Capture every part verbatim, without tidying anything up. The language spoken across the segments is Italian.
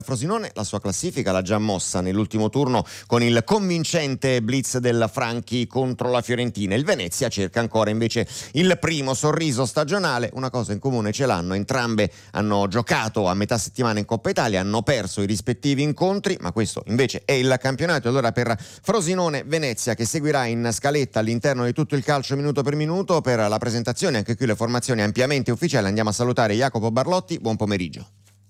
Frosinone la sua classifica l'ha già mossa nell'ultimo turno con il convincente blitz del Franchi contro la Fiorentina. Il Venezia cerca ancora invece il primo sorriso stagionale. Una cosa in comune ce l'hanno: entrambe hanno giocato a metà settimana in Coppa Italia, hanno perso i rispettivi incontri, ma questo invece è il campionato. Allora per Frosinone Venezia, che seguirà in scaletta all'interno di tutto il calcio minuto per minuto, per la presentazione anche qui le formazioni ampiamente ufficiali, andiamo a salutare Jacopo Barlotti. Buon pomeriggio.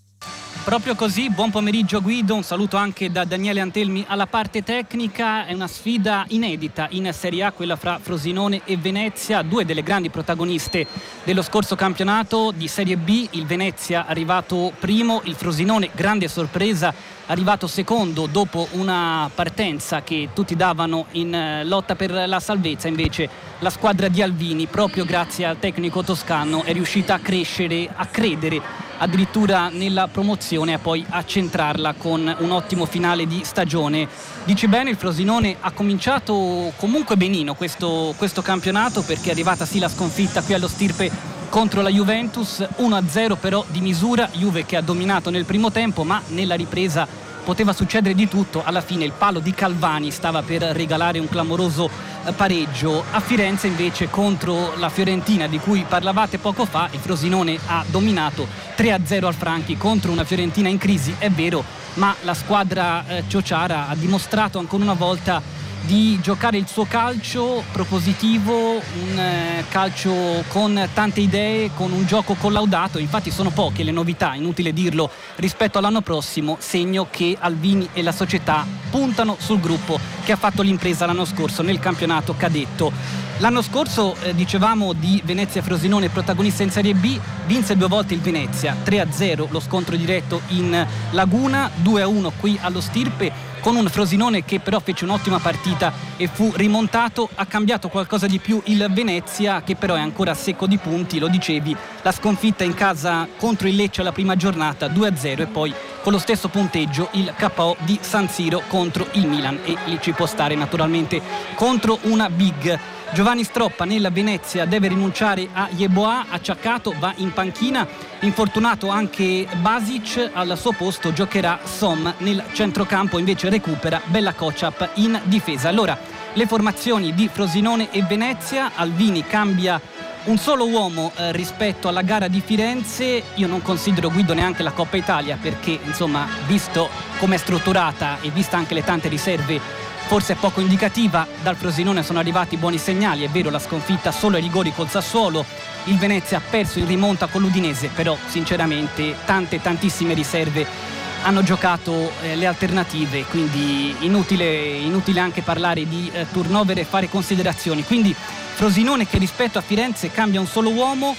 Proprio così, buon pomeriggio Guido, un saluto anche da Daniele Antelmi alla parte tecnica. È una sfida inedita in Serie A, quella fra Frosinone e Venezia, due delle grandi protagoniste dello scorso campionato di Serie B. Il Venezia arrivato primo, il Frosinone, grande sorpresa, arrivato secondo dopo una partenza che tutti davano in lotta per la salvezza. Invece la squadra di Alvini, proprio grazie al tecnico toscano, è riuscita a crescere, a credere addirittura nella promozione e poi a centrarla con un ottimo finale di stagione. Dici bene, il Frosinone ha cominciato comunque benino questo, questo campionato, perché è arrivata sì la sconfitta qui allo Stirpe contro la Juventus, uno a zero però di misura, Juve che ha dominato nel primo tempo, ma nella ripresa poteva succedere di tutto. Alla fine il palo di Calvani stava per regalare un clamoroso pareggio. A Firenze invece contro la Fiorentina di cui parlavate poco fa, il Frosinone ha dominato tre a zero al Franchi contro una Fiorentina in crisi, è vero, ma la squadra eh, ciociara ha dimostrato ancora una volta di giocare il suo calcio propositivo, un eh, calcio con tante idee, con un gioco collaudato. Infatti sono poche le novità, inutile dirlo, rispetto all'anno prossimo, segno che Alvini e la società puntano sul gruppo che ha fatto l'impresa l'anno scorso nel campionato cadetto. L'anno scorso eh, dicevamo di Venezia Frosinone protagonista in Serie B, vinse due volte il Venezia, tre a zero lo scontro diretto in Laguna, due a uno qui allo Stirpe, con un Frosinone che però fece un'ottima partita e fu rimontato. Ha cambiato qualcosa di più il Venezia, che però è ancora secco di punti, lo dicevi, la sconfitta in casa contro il Lecce alla prima giornata due a zero, e poi con lo stesso punteggio il K O di San Siro contro il Milan, e lì ci può stare naturalmente contro una big. Giovanni Stroppa nella Venezia deve rinunciare a Yeboah, acciaccato, va in panchina, infortunato anche Basic, al suo posto giocherà Som nel centrocampo, invece recupera Bella Kociap in difesa. Allora, le formazioni di Frosinone e Venezia: Alvini cambia un solo uomo eh, rispetto alla gara di Firenze. Io non considero, Guido, neanche la Coppa Italia, perché insomma, visto come è strutturata e vista anche le tante riserve, forse è poco indicativa. Dal Frosinone sono arrivati buoni segnali, è vero, la sconfitta solo ai rigori col Sassuolo, il Venezia ha perso in rimonta con l'Udinese, però sinceramente tante tantissime riserve hanno giocato eh, le alternative, quindi inutile, inutile anche parlare di eh, turnover e fare considerazioni. Quindi Frosinone che rispetto a Firenze cambia un solo uomo,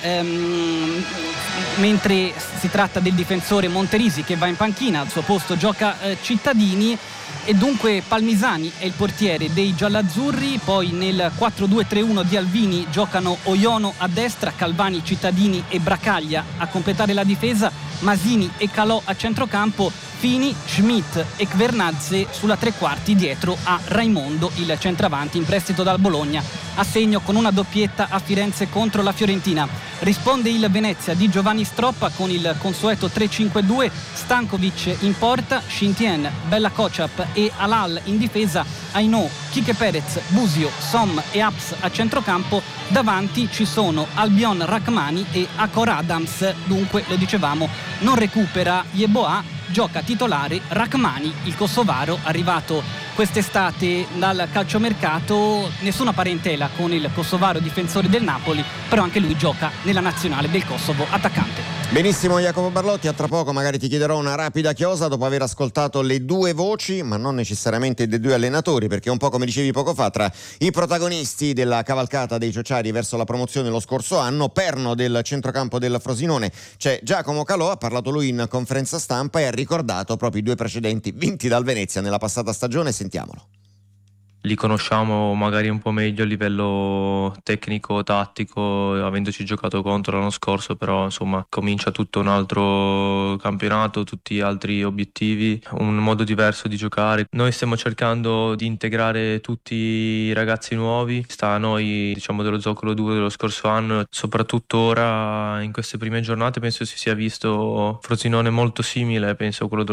ehm, mentre si tratta del difensore Monterisi che va in panchina, al suo posto gioca eh, Cittadini, e dunque Palmisani è il portiere dei giallaazzurri. Poi nel quattro due tre uno di Alvini giocano Oiono a destra, Calvani, Cittadini e Bracaglia a completare la difesa, Masini e Calò a centrocampo, Fini, Schmidt e Kvernadze sulla tre quarti dietro a Raimondo, il centravanti in prestito dal Bologna, a segno con una doppietta a Firenze contro la Fiorentina. Risponde il Venezia di Giovanni Stroppa con il consueto tre cinque due, Stankovic in porta, Shintian, Bella Kociap e Alal in difesa, Ainò, Kike Perez, Busio, Som e Aps a centrocampo. Davanti ci sono Albion Rachmani e Akor Adams. Dunque, lo dicevamo, non recupera Yeboah, gioca titolare Rachmani, il kosovaro arrivato quest'estate dal calciomercato. Nessuna parentela con il kosovaro difensore del Napoli, però anche lui gioca nella nazionale del Kosovo, attaccante. Benissimo Jacopo Barlotti, a tra poco magari ti chiederò una rapida chiosa dopo aver ascoltato le due voci, ma non necessariamente dei due allenatori, perché un po' come dicevi poco fa, tra i protagonisti della cavalcata dei ciociari verso la promozione lo scorso anno, perno del centrocampo del Frosinone, c'è Giacomo Calò. Ha parlato lui in conferenza stampa e ha ricordato proprio i due precedenti vinti dal Venezia nella passata stagione. Sentiamolo. Li conosciamo magari un po' meglio a livello tecnico, tattico, avendoci giocato contro l'anno scorso, però insomma comincia tutto un altro campionato, tutti altri obiettivi, un modo diverso di giocare. Noi stiamo cercando di integrare tutti i ragazzi nuovi, sta a noi, diciamo, dello zoccolo due dello scorso anno, soprattutto ora in queste prime giornate penso si sia visto Frosinone molto simile, penso a quello dello